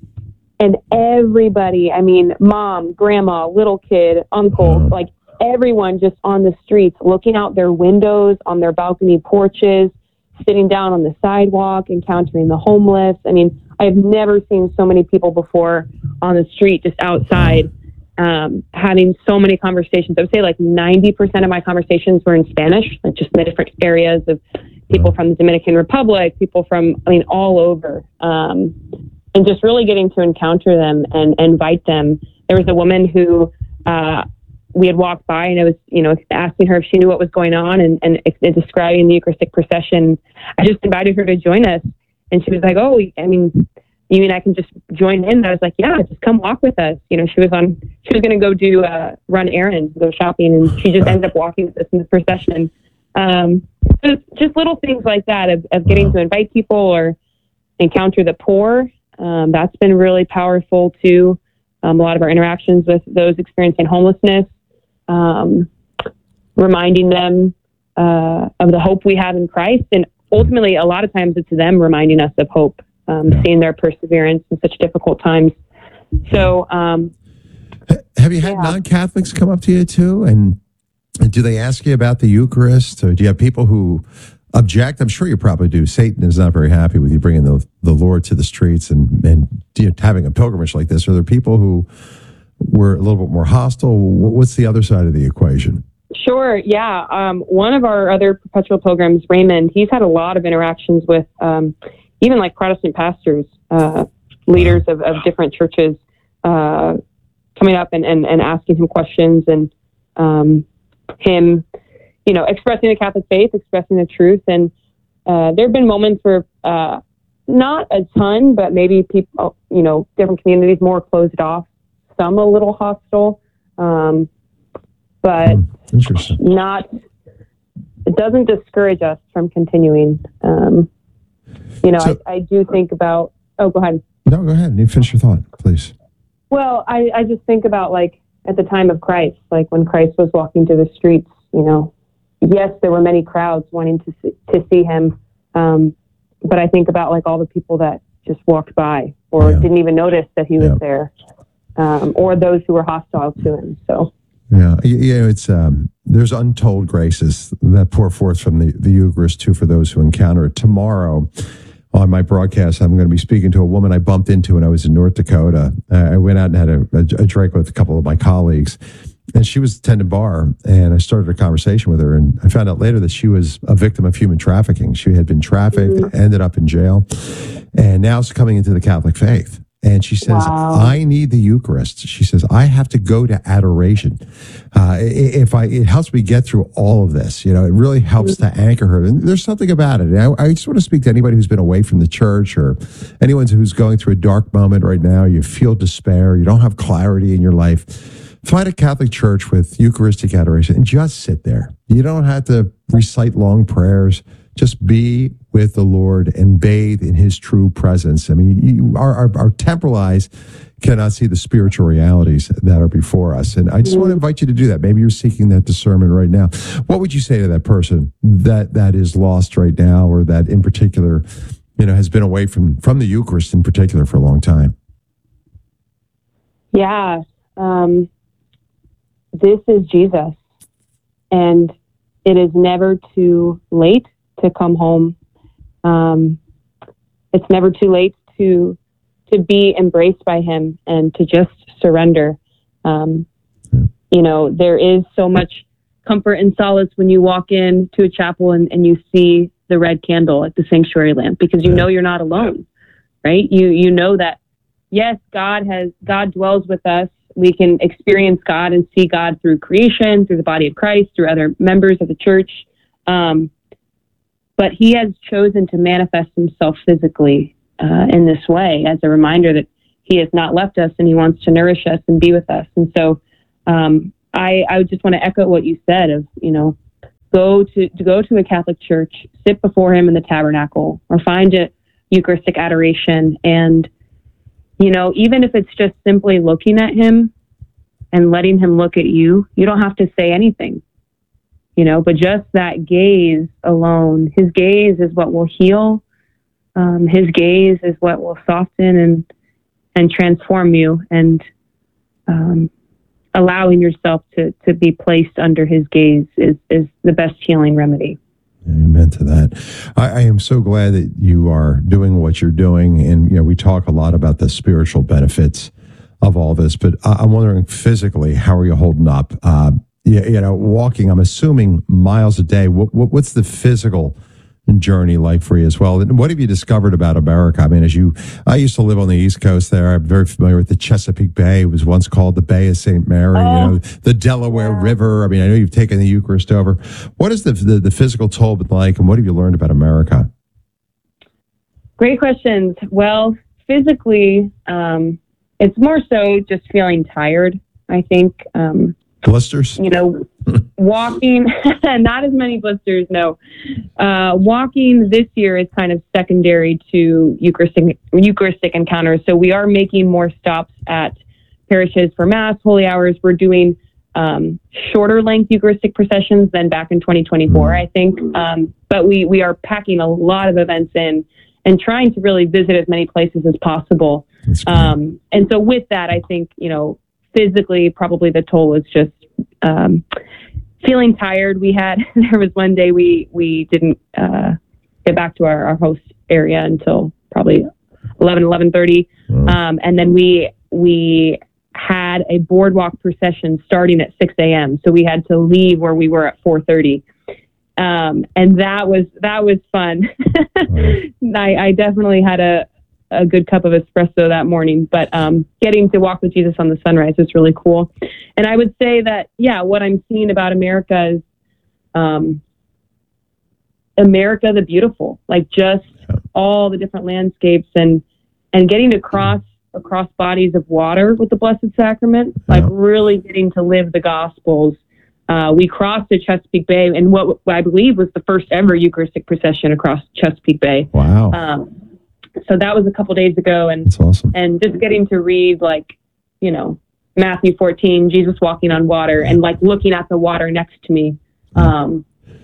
and everybody, I mean, mom, grandma, little kid, uncle, like everyone just on the streets, looking out their windows, on their balcony porches, sitting down on the sidewalk, encountering the homeless. I mean, I've never seen so many people before on the street, just outside, um, having so many conversations. I would say like ninety percent of my conversations were in Spanish, like just in the different areas of people from the Dominican Republic, people from, I mean, all over. Um, and just really getting to encounter them and, and invite them. There was a woman who uh, we had walked by, and I was, you know, asking her if she knew what was going on, and, and, and describing the Eucharistic procession. I just invited her to join us, and she was like, "Oh, I mean, you mean I can just join in?" And I was like, "Yeah, just come walk with us." You know, she was on, she was going to go do uh, run errands, go shopping, and she just ended up walking with us in the procession. Um, just, just little things like that of, of getting to invite people or encounter the poor. Um, that's been really powerful too. Um, a lot of our interactions with those experiencing homelessness, um, reminding them uh, of the hope we have in Christ. And ultimately, a lot of times it's them reminding us of hope, um, seeing their perseverance in such difficult times. So, um, have you had yeah. non-Catholics come up to you too? And do they ask you about the Eucharist? Or do you have people who object? I'm sure you probably do. Satan is not very happy with you bringing the, the Lord to the streets and, and you know, having a pilgrimage like this. Are there people who were a little bit more hostile? What's the other side of the equation? Sure, yeah. Um, one of our other perpetual pilgrims, Raymond, he's had a lot of interactions with um, even like Protestant pastors, uh, leaders of, of different churches, uh, coming up and, and, and asking him questions, and um, him, you know, expressing the Catholic faith, expressing the truth. And uh, there have been moments where uh, not a ton, but maybe people, you know, different communities more closed off, some a little hostile, um, but Interesting. not, it doesn't discourage us from continuing. Um, you know, so, I, I do think about, oh, go ahead. No, go ahead. You finish your thought, please. Well, I, I just think about like at the time of Christ, like when Christ was walking through the streets, you know, yes, there were many crowds wanting to see, to see him. Um, but I think about like all the people that just walked by or yeah. didn't even notice that he was yeah. there, um, or those who were hostile to him. So, yeah, yeah, it's, um, there's untold graces that pour forth from the, the Eucharist too, for those who encounter it. Tomorrow on my broadcast, I'm going to be speaking to a woman I bumped into when I was in North Dakota. Uh, I went out and had a, a, a drink with a couple of my colleagues. And she was attending bar, and I started a conversation with her, and I found out later that she was a victim of human trafficking. She had been trafficked, mm-hmm. ended up in jail, and now is coming into the Catholic faith. And she says, wow. I need the Eucharist. She says, I have to go to adoration. Uh, if I, it helps me get through all of this. You know, it really helps mm-hmm. to anchor her. And there's something about it. And I, I just want to speak to anybody who's been away from the church, or anyone who's going through a dark moment right now. You feel despair. You don't have clarity in your life. Find a Catholic church with Eucharistic adoration and just sit there. You don't have to recite long prayers. Just be with the Lord and bathe in his true presence. I mean, you, our, our, our temporal eyes cannot see the spiritual realities that are before us. And I just want to invite you to do that. Maybe you're seeking that discernment right now. What would you say to that person that, that is lost right now, or that in particular, you know, has been away from, from the Eucharist in particular for a long time? Yeah. Um, This is Jesus, and it is never too late to come home. Um, it's never too late to to be embraced by him and to just surrender. Um, yeah. You know, there is so much comfort and solace when you walk into a chapel and, and you see the red candle at the sanctuary lamp, because you know you're not alone, right? You you know that, yes, God has God dwells with us. We can experience God and see God through creation, through the body of Christ, through other members of the church. Um, but he has chosen to manifest himself physically uh, in this way as a reminder that he has not left us and he wants to nourish us and be with us. And so um, I, I would just want to echo what you said of, you know, go to, to go to a Catholic church, sit before him in the tabernacle, or find a Eucharistic adoration. And, you know, even if it's just simply looking at him and letting him look at you, you don't have to say anything, you know, but just that gaze alone, his gaze is what will heal. Um, his gaze is what will soften and, and transform you, and um, allowing yourself to, to be placed under his gaze is, is the best healing remedy. Amen to that. I, I am so glad that you are doing what you're doing. And, you know, we talk a lot about the spiritual benefits of all this, but I, I'm wondering physically, how are you holding up? Uh, you, you know, walking, I'm assuming miles a day. What, what, what's the physical journey like for you as well? And what have you discovered about America? I mean, as you, I used to live on the East Coast there. I'm very familiar with the Chesapeake Bay. It was once called the Bay of Saint Mary, oh. you know, the Delaware yeah. River. I mean, I know you've taken the Eucharist over. What is the, the, the physical toll been like, and what have you learned about America? Great questions. Well, physically, um, it's more so just feeling tired, I think. Um, Blisters? You know, walking, not as many blisters, no. Uh, walking this year is kind of secondary to Eucharistic, Eucharistic encounters. So we are making more stops at parishes for Mass, Holy Hours. We're doing um, shorter length Eucharistic processions than back in twenty twenty-four, I think. Um, but we, we are packing a lot of events in and trying to really visit as many places as possible. Um, and so with that, I think, you know, physically, probably the toll is just um, feeling tired. We had, there was one day we, we didn't uh, get back to our, our host area until probably eleven, eleven thirty. Mm. Um, and then we, we had a boardwalk procession starting at six a.m. So we had to leave where we were at four thirty. Um, and that was, that was fun. mm. I, I definitely had a, a good cup of espresso that morning, but um, getting to walk with Jesus on the sunrise is really cool. And I would say that, yeah, what I'm seeing about America is um, America the beautiful, like just all the different landscapes and and getting to cross across bodies of water with the Blessed Sacrament, like really getting to live the Gospels. Uh, we crossed the Chesapeake Bay in what, what I believe was the first ever Eucharistic procession across Chesapeake Bay. Wow. Um, So that was a couple days ago, and That's awesome. and just getting to read, like, you know, Matthew fourteen, Jesus walking on water, and like looking at the water next to me. Um,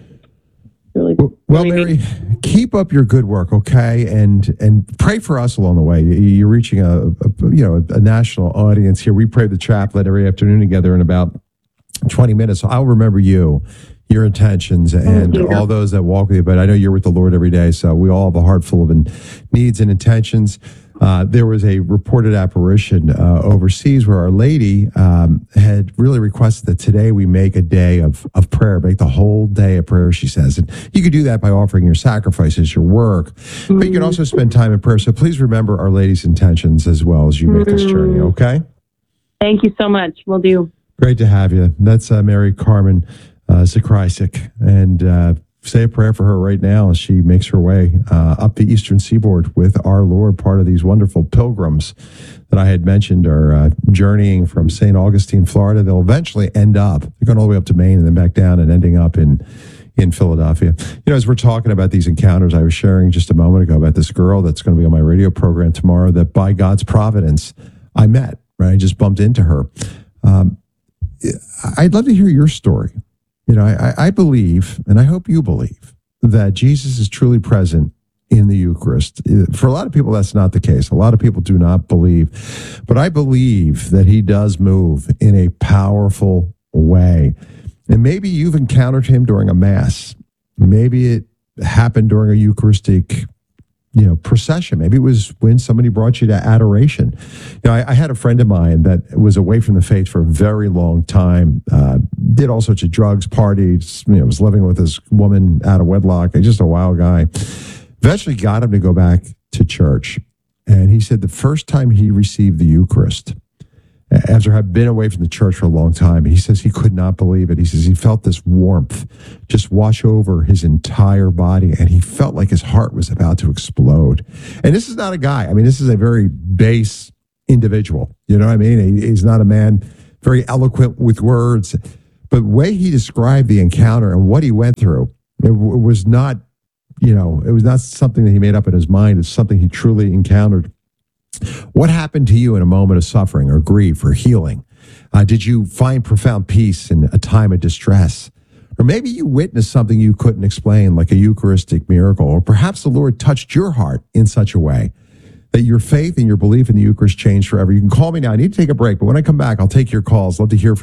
really, well, really Mary, neat. Keep up your good work, okay, and and pray for us along the way. You're reaching a, a you know a national audience here. We pray the chaplet every afternoon together in about twenty minutes. So I'll remember you, your intentions, and you. all those that walk with you. But I know you're with the Lord every day, so we all have a heart full of in, needs and intentions. Uh, there was a reported apparition uh, overseas where Our Lady um, had really requested that today we make a day of, of prayer, make the whole day of prayer, she says. And you could do that by offering your sacrifices, your work, mm-hmm. but you can also spend time in prayer. So please remember Our Lady's intentions as well as you make mm-hmm. this journey, okay? Thank you so much. We'll do. Great to have you. That's uh, Mary Carmen uh, Zakrysic, and uh, say a prayer for her right now as she makes her way uh, up the eastern seaboard with our Lord, part of these wonderful pilgrims that I had mentioned are uh, journeying from Saint Augustine, Florida. They'll eventually end up, they're going all the way up to Maine and then back down and ending up in in Philadelphia. You know, as we're talking about these encounters, I was sharing just a moment ago about this girl that's going to be on my radio program tomorrow that by God's providence I met, right? I just bumped into her. Um, I'd love to hear your story. You know, I, I believe, and I hope you believe, that Jesus is truly present in the Eucharist. For a lot of people, that's not the case. A lot of people do not believe. But I believe that he does move in a powerful way. And maybe you've encountered him during a Mass. Maybe it happened during a Eucharistic you know, procession. Maybe it was when somebody brought you to adoration. You know, I, I had a friend of mine that was away from the faith for a very long time, uh, did all sorts of drugs, partied, you know, was living with this woman out of wedlock, just a wild guy. Eventually got him to go back to church. And he said the first time he received the Eucharist after having been away from the church for a long time. He says he could not believe it. He says he felt this warmth just wash over his entire body, and he felt like his heart was about to explode. And this is not a guy. I mean, this is a very base individual. You know what I mean? He, he's not a man very eloquent with words. But the way he described the encounter and what he went through, it, w- it was not, you know, it was not something that he made up in his mind. It's something he truly encountered. What happened to you in a moment of suffering or grief or healing? Uh, did you find profound peace in a time of distress? Or maybe you witnessed something you couldn't explain, like a Eucharistic miracle, or perhaps the Lord touched your heart in such a way that your faith and your belief in the Eucharist changed forever. You can call me now. I need to take a break, but when I come back, I'll take your calls. Love to hear from